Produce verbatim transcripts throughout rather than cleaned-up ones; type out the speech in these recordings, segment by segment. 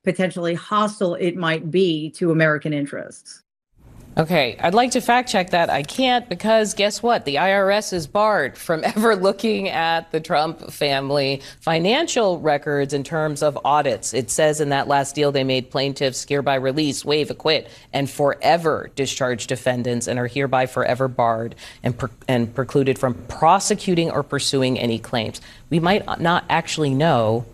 potentially hostile it might be to American interests. Okay, I'd like to fact check that. I can't because guess what? The I R S is barred from ever looking at the Trump family financial records in terms of audits. It says in that last deal they made, plaintiffs hereby release, waive, acquit, and forever discharge defendants and are hereby forever barred and, per- and precluded from prosecuting or pursuing any claims. We might not actually know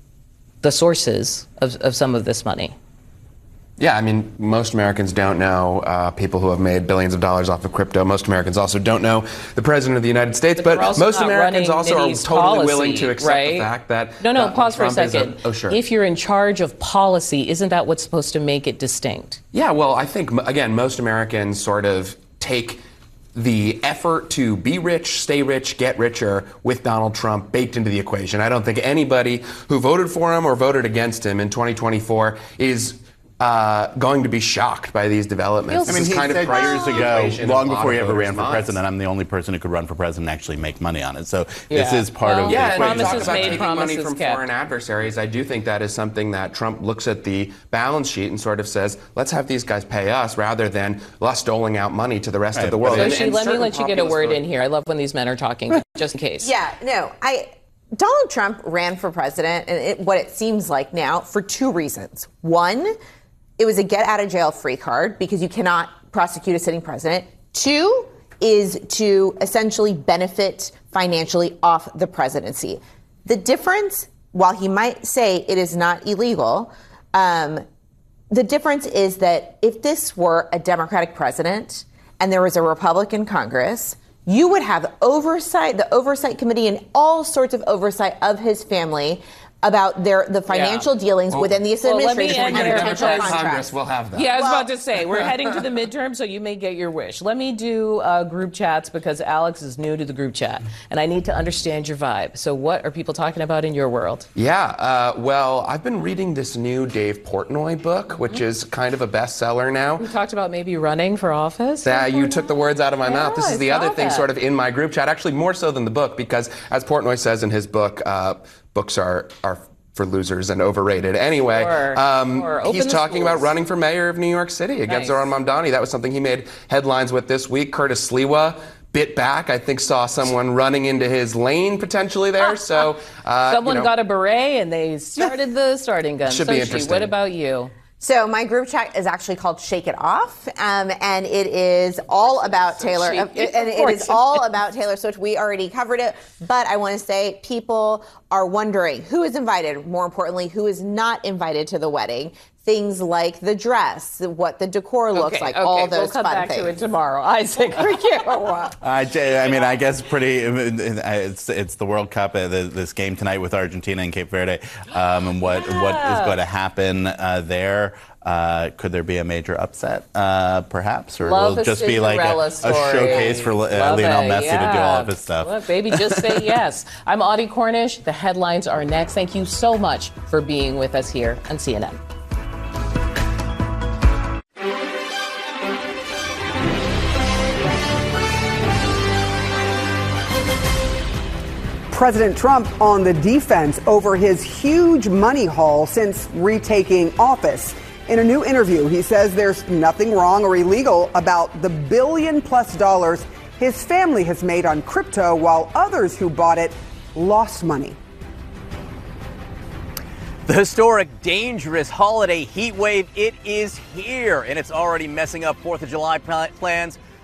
the sources of, of some of this money. Yeah, I mean, most Americans don't know uh, people who have made billions of dollars off of crypto. Most Americans also don't know the president of the United States. But, but most Americans also are totally policy, willing to accept right? the fact that no, no. uh, Pause Trump for a second. A, oh, sure. If you're in charge of policy, isn't that what's supposed to make it distinct? Yeah, well, I think again, most Americans sort of take the effort to be rich, stay rich, get richer with Donald Trump baked into the equation. I don't think anybody who voted for him or voted against him in twenty twenty-four is uh, going to be shocked by these developments. I mean, he kind said of years ago, long before he ever ran for minds. president, I'm the only person who could run for president and actually make money on it. So yeah. this is part well, of yeah, the and equation. talk about made, taking money from kept. foreign adversaries. I do think that is something that Trump looks at the balance sheet and sort of says, let's have these guys pay us rather than us doling out money to the rest right. of the world. So and, she, and let me let you get a word vote. in here. I love when these men are talking, just in case. Yeah, no, I. Donald Trump ran for president, and it, what it seems like now, for two reasons. One, it was a get-out-of-jail-free card because you cannot prosecute a sitting president. Two is to essentially benefit financially off the presidency. The difference, while he might say it is not illegal, um, the difference is that if this were a Democratic president and there was a Republican Congress, you would have oversight, the oversight committee, and all sorts of oversight of his family about their the financial yeah. dealings well, within the well, administration and and potential contracts. Congress will have that. Yeah, I was well, about to say, we're heading to the midterm, so you may get your wish. Let me do uh, group chats because Alex is new to the group chat, and I need to understand your vibe. So what are people talking about in your world? Yeah, uh, well, I've been reading this new Dave Portnoy book, which mm-hmm. is kind of a bestseller now. We talked about maybe running for office. Yeah, you took the words out of my yeah, mouth. This is I the other thing that. sort of in my group chat, actually more so than the book, because as Portnoy says in his book, uh, books are are for losers and overrated. Anyway, or, um, or he's talking schools. about running for mayor of New York City against Nice. Zohran Mamdani. That was something he made headlines with this week. Curtis Sliwa bit back. I think saw someone running into his lane potentially there. So uh, someone you know, got a beret and they started the starting gun. Should so be she, interesting. what about you? So my group chat is actually called Shake It Off, um, and it is all about Taylor, uh, and it is all about Taylor Swift. We already covered it, but I want to say people are wondering who is invited, more importantly, who is not invited to the wedding. Things like the dress, what the decor looks okay, like, okay, all those we'll come fun back things. to it tomorrow. Isaac, for you. I, I mean, I guess pretty. It's it's the World Cup, uh, this game tonight with Argentina and Cape Verde, um, and what yeah. what is going to happen uh, there. Uh, could there be a major upset, uh, perhaps, or Love will it just be like a, a showcase for uh, Lionel Messi yeah. to do all of his stuff? Look, baby, just say yes. I'm Audie Cornish. The headlines are next. Thank you so much for being with us here on C N N. President Trump on the defense over his huge money haul since retaking office. In a new interview, he says there's nothing wrong or illegal about the billion plus dollars his family has made on crypto, while others who bought it lost money. The historic, dangerous holiday heat wave, it is here, and it's already messing up fourth of July plans